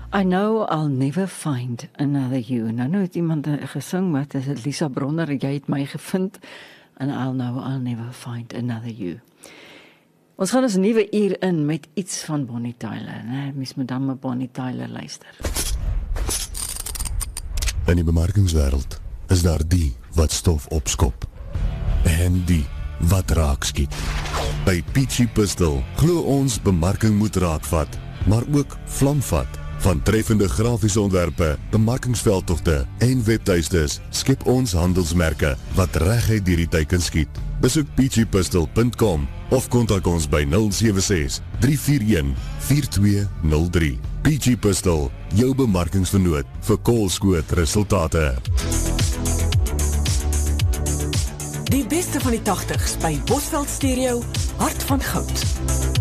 I know I'll never find another you. Nou het iemand gesing, maar dit is Lisa Bronner, jy het my gevind, and I'll know I'll never find another you. Ons gaan ons nuwe uur in met iets van Bonnie Tyler, né? Mens moet dan met Bonnie Tyler luister. In die bemarkingswêreld is daar die wat stof opskop en die wat raak skiet. By Peachy Pistol glo ons bemarking moet raakvat, maar ook vlamvat. Van treffende grafiese ontwerpe, bemarkingsveldtogte en webtuistes skep ons handelsmerke wat reguit deur die teiken skiet. Besoek peachypistol.com of kontak ons by 076 341 4203. Peachy Pistol, jou bemarkingsvernoot vir koolskoot resultate. Die beste van die 80s by Bosveld Stereo, Hart van Goud.